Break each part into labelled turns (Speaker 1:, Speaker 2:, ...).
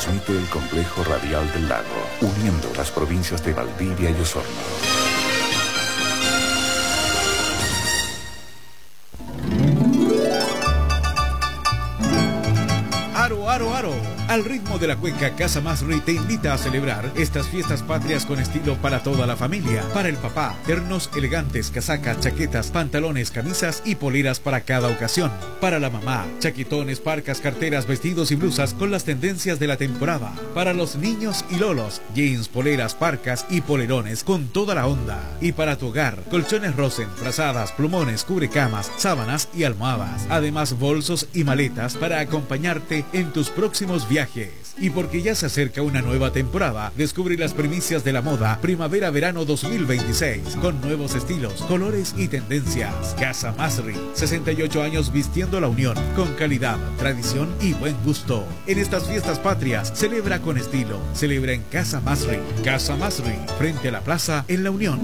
Speaker 1: transmite el complejo radial del lago, uniendo las provincias de Valdivia y Osorno.
Speaker 2: Aro, aro, aro. Al ritmo de la cueca, Casa Masri te invita a celebrar estas fiestas patrias con estilo para toda la familia. Para el papá, ternos elegantes, casacas, chaquetas, pantalones, camisas y poleras para cada ocasión. Para la mamá, chaquetones, parcas, carteras, vestidos y blusas con las tendencias de la temporada. Para los niños y lolos, jeans, poleras, parcas y polerones con toda la onda. Y para tu hogar, colchones Rosen, frazadas, plumones, cubrecamas, sábanas y almohadas. Además, bolsos y maletas para acompañarte en tus próximos viajes. Y porque ya se acerca una nueva temporada, descubre las primicias de la moda Primavera-Verano 2026 con nuevos estilos, colores y tendencias. Casa Masri, 68 años vistiendo la unión con calidad, tradición y buen gusto. En estas fiestas patrias, celebra con estilo. Celebra en Casa Masri. Casa Masri, frente a la plaza en La Unión.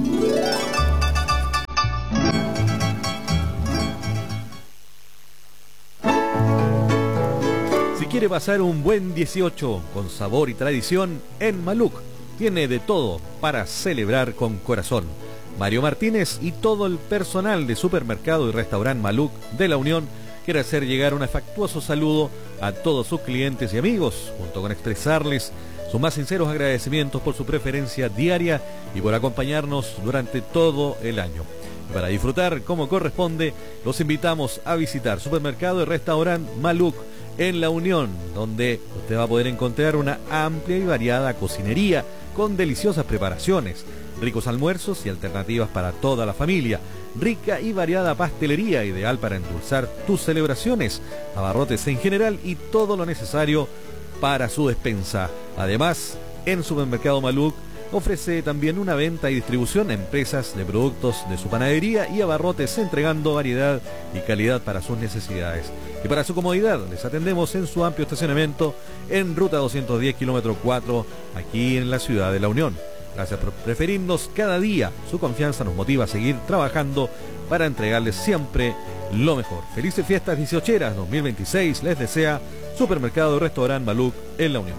Speaker 3: Quiere pasar un buen 18 con sabor y tradición en Maluk. Tiene de todo para celebrar con corazón. Mario Martínez y todo el personal de Supermercado y Restaurante Maluk de La Unión quiere hacer llegar un afectuoso saludo a todos sus clientes y amigos, junto con expresarles sus más sinceros agradecimientos por su preferencia diaria y por acompañarnos durante todo el año. Y para disfrutar como corresponde, los invitamos a visitar Supermercado y Restaurante Maluk en La Unión, donde usted va a poder encontrar una amplia y variada cocinería con deliciosas preparaciones, ricos almuerzos y alternativas para toda la familia, rica y variada pastelería ideal para endulzar tus celebraciones, abarrotes en general y todo lo necesario para su despensa. Además, en Supermercado Maluk ofrece también una venta y distribución a empresas de productos de su panadería y abarrotes, entregando variedad y calidad para sus necesidades. Y para su comodidad, les atendemos en su amplio estacionamiento en Ruta 210, kilómetro 4, aquí en la ciudad de La Unión. Gracias por preferirnos cada día. Su confianza nos motiva a seguir trabajando para entregarles siempre lo mejor. Felices fiestas 18eras 2026 les desea Supermercado y Restaurante Maluk en La Unión.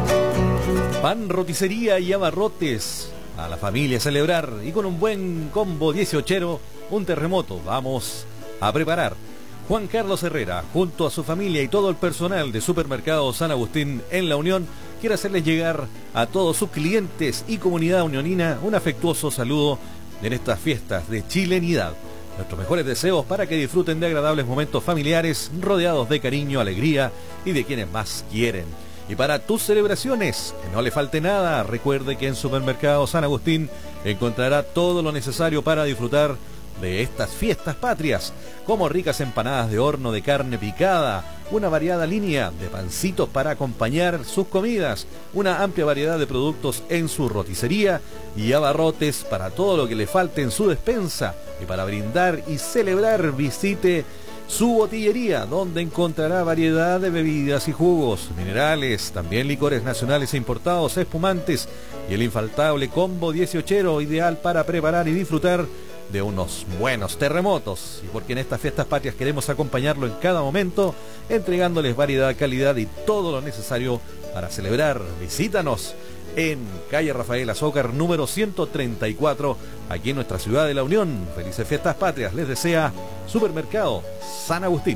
Speaker 3: Pan, roticería y abarrotes a la familia a celebrar, y con un buen combo 18ero, un terremoto vamos a preparar. Juan Carlos Herrera, junto a su familia y todo el personal de Supermercado San Agustín en La Unión, quiere hacerles llegar a todos sus clientes y comunidad unionina un afectuoso saludo en estas fiestas de chilenidad. Nuestros mejores deseos para que disfruten de agradables momentos familiares, rodeados de cariño, alegría y de quienes más quieren. Y para tus celebraciones, que no le falte nada, recuerde que en Supermercado San Agustín encontrará todo lo necesario para disfrutar de estas fiestas patrias, como ricas empanadas de horno de carne picada, una variada línea de pancitos para acompañar sus comidas, una amplia variedad de productos en su roticería y abarrotes para todo lo que le falte en su despensa. Y para brindar y celebrar, visite su botillería, donde encontrará variedad de bebidas y jugos, minerales, también licores nacionales e importados, espumantes y el infaltable combo 18ero, ideal para preparar y disfrutar de unos buenos terremotos. Y porque en estas fiestas patrias queremos acompañarlo en cada momento, entregándoles variedad, calidad y todo lo necesario para celebrar. Visítanos en calle Rafael Azócar, número 134, aquí en nuestra ciudad de La Unión. Felices fiestas patrias les desea Supermercado San Agustín.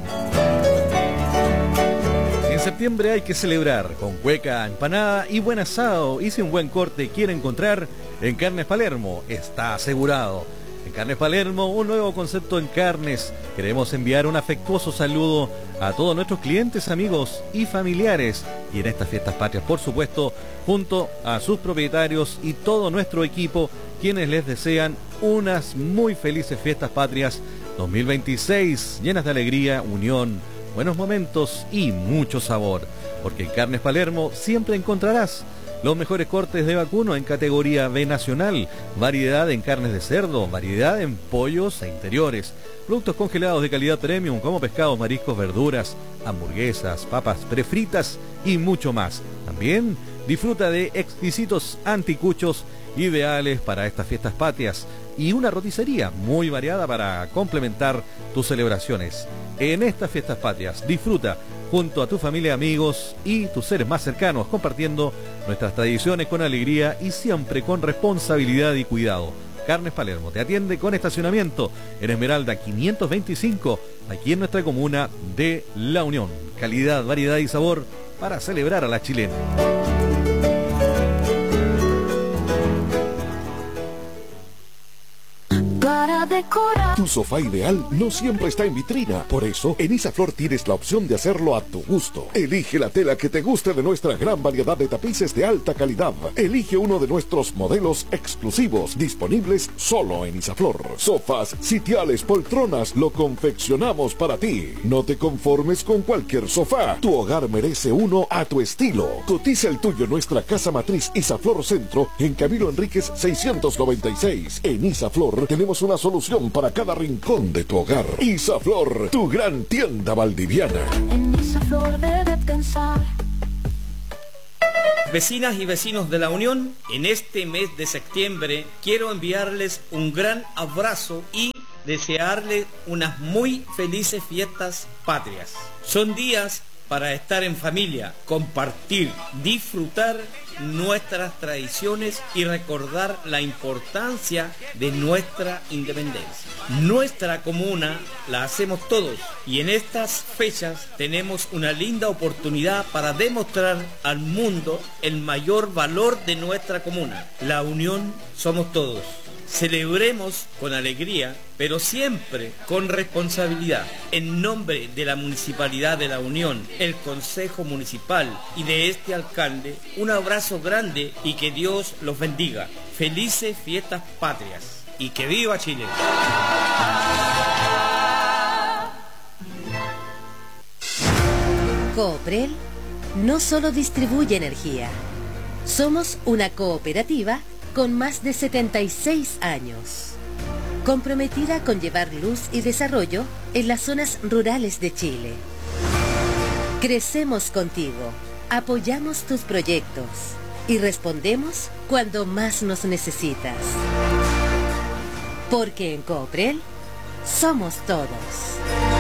Speaker 3: En septiembre hay que celebrar con cueca, empanada y buen asado. Y si un buen corte quiere encontrar, en Carnes Palermo está asegurado. En Carnes Palermo, un nuevo concepto en carnes. Queremos enviar un afectuoso saludo a todos nuestros clientes, amigos y familiares. Y en estas fiestas patrias, por supuesto, junto a sus propietarios y todo nuestro equipo, quienes les desean unas muy felices fiestas patrias 2026, llenas de alegría, unión, buenos momentos y mucho sabor. Porque en Carnes Palermo siempre encontrarás los mejores cortes de vacuno en categoría B nacional, variedad en carnes de cerdo, variedad en pollos e interiores, productos congelados de calidad premium como pescados, mariscos, verduras, hamburguesas, papas prefritas y mucho más. También disfruta de exquisitos anticuchos ideales para estas fiestas patrias y una roticería muy variada para complementar tus celebraciones. En estas fiestas patrias disfruta junto a tu familia, amigos y tus seres más cercanos, compartiendo nuestras tradiciones con alegría y siempre con responsabilidad y cuidado. Carnes Palermo te atiende con estacionamiento en Esmeralda 525, aquí en nuestra comuna de La Unión. Calidad, variedad y sabor para celebrar a la chilena.
Speaker 4: Para decorar.
Speaker 5: Tu sofá ideal no siempre está en vitrina. Por eso, en Isaflor tienes la opción de hacerlo a tu gusto. Elige la tela que te guste de nuestra gran variedad de tapices de alta calidad. Elige uno de nuestros modelos exclusivos, disponibles solo en Isaflor. Sofás, sitiales, poltronas, lo confeccionamos para ti. No te conformes con cualquier sofá. Tu hogar merece uno a tu estilo. Cotiza el tuyo en nuestra casa matriz Isaflor Centro, en Camilo Enríquez 696. En Isaflor tenemos una solución para cada rincón de tu hogar. Isaflor, tu gran tienda valdiviana.
Speaker 4: En Isaflor de descansar.
Speaker 6: Vecinas y vecinos de La Unión, en este mes de septiembre quiero enviarles un gran abrazo y desearles unas muy felices fiestas patrias. Son días para estar en familia, compartir, disfrutar nuestras tradiciones y recordar la importancia de nuestra independencia. Nuestra comuna la hacemos todos y en estas fechas tenemos una linda oportunidad para demostrar al mundo el mayor valor de nuestra comuna. La unión somos todos. Celebremos con alegría, pero siempre con responsabilidad. En nombre de la Municipalidad de La Unión, el Consejo Municipal y de este alcalde, un abrazo grande y que Dios los bendiga. Felices fiestas patrias y que viva Chile.
Speaker 7: Cooprel no solo distribuye energía. Somos una cooperativa con más de 76 años, comprometida con llevar luz y desarrollo en las zonas rurales de Chile. Crecemos contigo, apoyamos tus proyectos y respondemos cuando más nos necesitas. Porque en Cooprel somos todos.